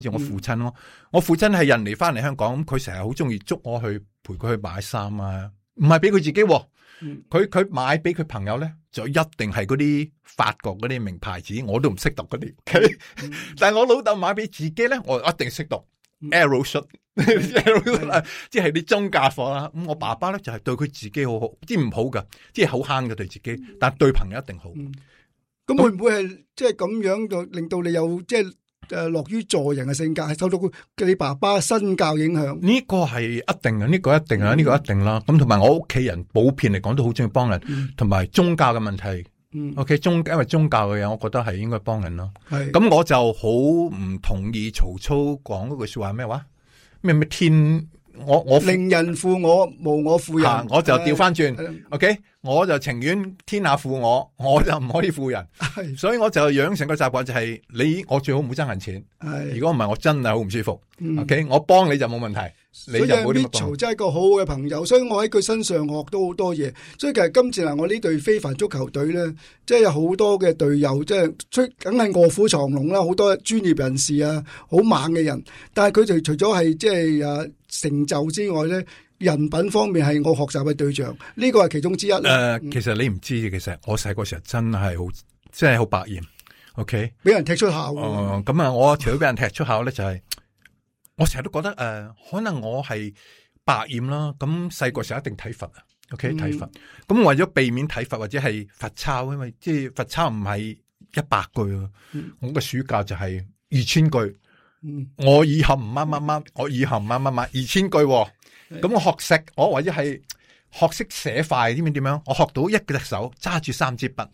似我父親咯，我父親係印尼翻嚟香港，咁佢成日好中意捉我去陪佢去買衫啊，唔係俾佢自己，佢買俾佢朋友咧，就一定係嗰啲法國嗰啲名牌子，我都唔識讀嗰啲。但係我老豆買俾自己咧，我一定識讀 Aeroshut， 即係啲中價貨啦。咁我爸爸咧就係對佢自己好好，即係唔好噶，即係好慳嘅對自己，但係對朋友一定好。 咁會唔會係即係咁樣就令到你有即係樂於助人嘅性格，係受到你爸爸身教影響？ 呢個係一定嘅，呢個一定啊，呢個一定啦。咁同埋我屋企人普遍嚟講都好中意幫人，同埋宗教嘅問題。OK， 因為宗教嘅嘢，我覺得係應該幫人咯。咁我就好唔同意曹操講嗰句說話咩話？咩天我令人負我，無我負人。 我就調翻轉。OK， 我就情願天下負我，我就唔可以負人。所以我就養成個習慣就係我最好唔好爭人錢。如果唔係，我真係好唔舒服。OK， 我幫你就冇問題。 所以 Mitchell 真係一個好好嘅朋友，所以我喺佢身上學到好多嘢。所以其實今次我呢隊非凡足球隊咧，即係有好多嘅隊友，即係梗係臥虎藏龍啦，好多專業人士啊，好猛嘅人。但係佢哋除咗係即係成就之外咧，人品方面係我學習嘅對象，呢個係其中之一。 其實你唔知嘅，其實我細個時候真係好百厭。OK， 俾人踢出校。 咁啊，我除咗俾人踢出校咧，就係。我成日都覺得可能我係百厭啦。咁細個時候一定體罰啊。OK， 體罰。咁為咗避免體罰或者係罰抄，因為即係罰抄唔係100句啊。我個暑假就係2000句。我以後唔乜乜乜，我以後唔乜乜乜2000句。咁我學識，我或者係學識寫快點樣？我學到一隻手揸住3支筆。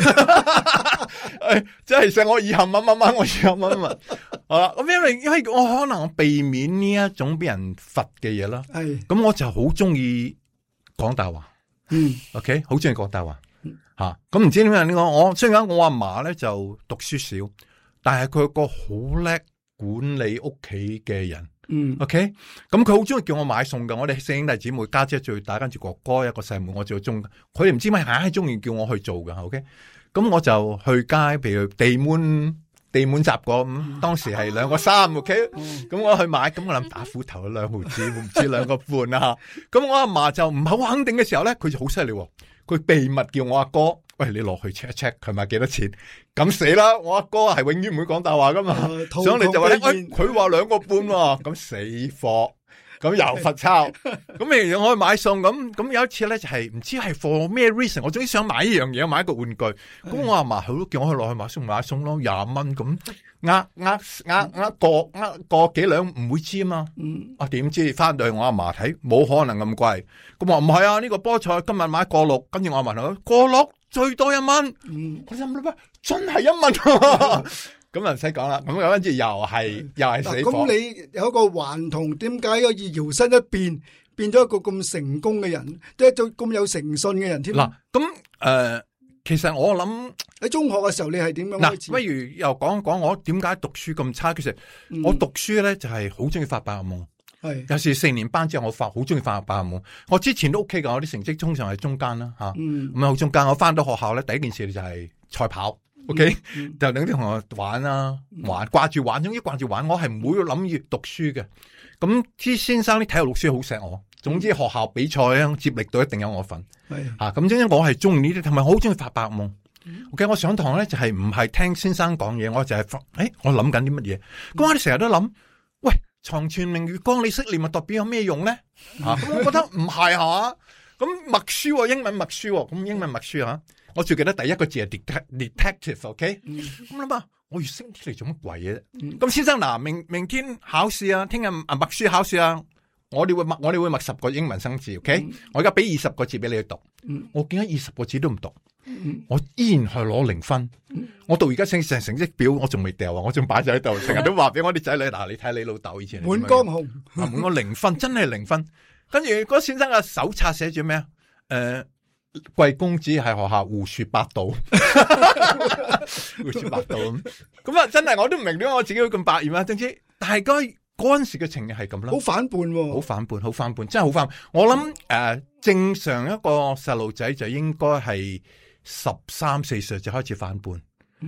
即係想我以後乜乜乜，我以後乜乜乜。好啦，咁因為我可能避免呢一種俾人罰嘅嘢啦。咁我就好中意講大話。OK， 好中意講大話。咁唔知點解我雖然我阿嫲咧就讀書少，但係佢個好叻管理屋企嘅人。OK， 咁佢好中意叫我買餸噶。我哋4兄弟姊妹，家姐最大，跟住哥哥一個細妹，我最中。佢哋唔知咩硬係中意叫我去做噶。OK，咁我就去街，譬如地滿雜貨，咁當時係2個3。OK，咁我去買，咁我諗打斧頭2毫子，唔知2個半啊。咁我阿嫲就唔係好肯定嘅時候咧，佢就好犀利。佢秘密叫我阿哥，喂，你落去 check 一 check 佢買幾多錢。咁死啦！我阿哥係永遠唔會講大話噶嘛。上嚟就話佢話2個半喎，咁死貨。咁又罰抄。咁譬如我去買餸，咁有一次咧就係唔知係 for 咩 reason， 我總之想買一樣嘢，買一個玩具。咁我阿嫲佢都叫我去落去買餸咯，20蚊咁，個幾兩唔會知啊嘛。點知翻到去我阿嫲睇，冇可能咁貴。咁話唔係啊，呢個菠菜今日買個6，跟住我阿嫲話個6最多1蚊。我諗乜真係1蚊。咁就唔使講啦，咁跟住又係死火。咁你有一個頑童，點解可以搖身一變咗一個咁成功嘅人，即係咁有誠信嘅人添？ 嗱，咁其實我諗喺中學嘅時候，你係點樣開始？ 不如又講我點解讀書咁差？其實我讀書咧就係好中意發白日夢。有時4年班之後，我好中意發白日夢。我之前都 OK 噶，我啲成績通常係中間啦吓，咁好中間。我翻到學校咧，第一件事就係賽跑。OK，就等啲同學玩啦，掛住玩，總之掛住玩，我係唔會諗住讀書嘅。咁啲先生啲體育老師好錫我，總之學校比賽啊，接力隊一定有我份。咁總之我係中意呢啲，同埋好中意發白日夢。OK， 我上堂咧就係唔係聽先生講嘢，我就係我諗緊啲乜嘢。咁我哋成日都諗，喂，床前明月光，你識念咪代表有咩用咧？咁我覺得唔係吓。咁默書，英文默書，咁英文默書吓。我最記得第一個字係 detective，OK？ 咁諗下，我越識啲嚟做乜鬼嘢啫？咁先生嗱，明天考試啊，聽日默書考試啊，我哋會默10個英文生字，OK？我而家俾20個字俾你去讀，我見咗20個字都唔讀，我依然係攞0分。我到而家成績表我仲未掉啊，我仲擺咗喺度，成日都話俾我啲仔女嗱，你睇你老豆以前滿江紅， 滿我0分，真係0分。跟住嗰先生嘅手冊寫住咩啊？貴公子喺學校胡說八道，胡說八道咁啊！真係我都唔明點解我自己會咁百厭啊！總之，但係嗰陣時嘅情形係咁啦， 好反叛喎， 好反叛，真係好反叛。我諗正常一個細路仔就應該係13、14歲就開始反叛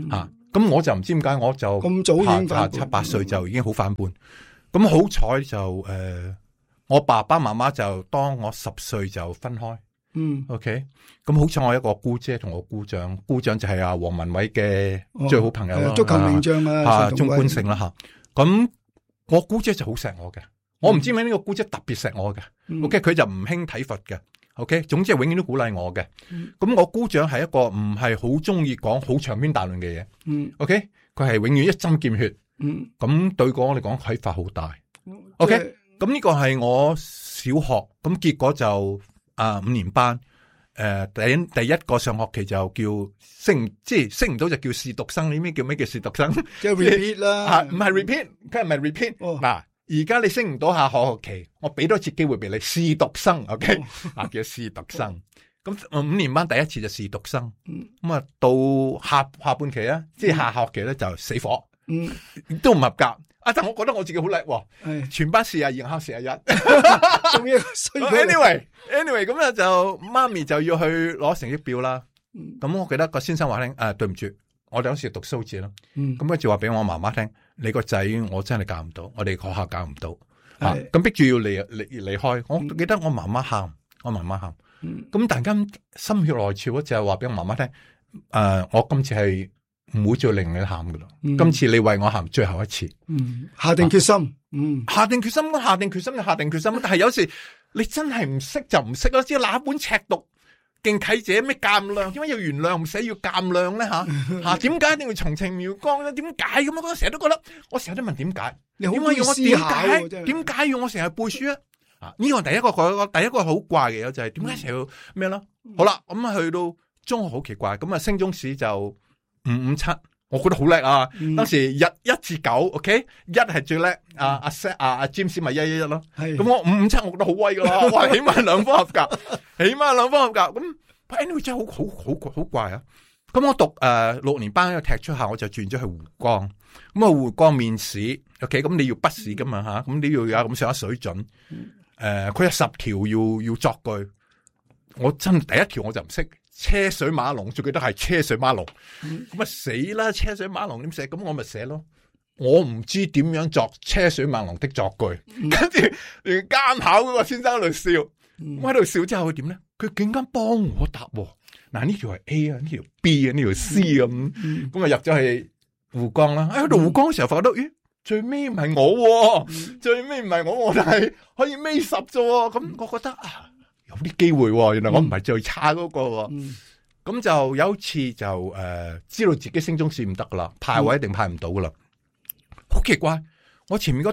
咁我就唔知點解，我就咁早已經翻 7、8歲就已經好反叛。咁好彩就我爸爸媽媽就當我10歲就分開。OK。咁好彩我一個姑姐同我姑丈就係阿黃文偉嘅最好朋友啦， 足球名將啊， 鍾官勝啦吓。咁我姑姐就好錫我嘅，我唔知點解呢個姑姐特別錫我嘅。OK， 佢就唔興體罰嘅。OK， 總之係永遠都鼓勵我嘅。咁我姑丈係一個唔係好中意講好長篇大論嘅嘢。OK， 佢係永遠一針見血。咁對我嚟講啟發好大。OK， 咁呢個係我小學，咁結果就5年班。第一個上學期就叫升唔到就叫試讀生。你咩叫試讀生？ 即係 repeat 啦， 唔係 repeat， 佢唔係 repeat。嗱，而家你升唔到下學期，我俾多次機會俾你試讀生。OK， 叫試讀生。咁5年班第一次就試讀生。咁啊到下半期啊，即係下學期咧就死火，都唔合格。但我覺得我自己好叻，全班42，考41。 仲要衰。 Anyway，咁咧就媽咪就要去攞成績表啦。咁我記得個先生話聽，對唔住，我哋嗰時讀數字啦。咁跟住話俾我媽媽聽，你個仔我真係教唔到，我哋學校教唔到。咁逼住要離開。我記得我媽媽喊，咁大家心血來潮就係話俾我媽媽聽，我今次係唔會再令你喊噶啦。今次你為我喊最後一次。 下定決心。 下定決心。但係有時你真係唔識就唔識啦。即係那本尺讀勁啟者咩鑒量？點解要原諒唔寫要鑒量咧？吓，點解一定要重情描光咧？點解咁？我成日都覺得，我成日都問點解？點解要我點解要我成日背書啊？呢個第一個好怪嘅嘢就係點解成日要咩咯？好啦，咁去到中學好奇怪，咁升中試就557，我覺得好叻啊！當時1至9 ，OK， 1係最叻，阿 James 咪111咯。咁我557，我覺得好威噶啦，哇，起碼2科合格，咁 anyway 真係好怪啊！咁我讀6年班踢出校，我就轉咗去湖光。咁啊湖光面試 ，OK， 咁你要筆試噶嘛吓，咁你要有咁上下水準。佢有10條要作句，我真第一條我就唔識。車水馬龍，最記得係車水馬龍，咁啊死啦！車水馬龍點寫？咁我咪寫咯。我唔知點樣作車水馬龍的作句，跟住連監考嗰個先生喺度笑，我喺度笑之後佢點咧？佢竟然幫我答。嗱，呢條係 A 啊，呢條 B 啊，呢條 C 咁，咁啊入咗去湖光啦。喺度湖光嘅時候發覺到，咦，最尾唔係我，最尾唔係我，但係可以尾10啫。咁我覺得有啲機會，原來我唔係最差嗰個。咁就有一次就知道自己升中試唔得噶啦，派位一定派唔到噶啦。好奇怪，我前面嗰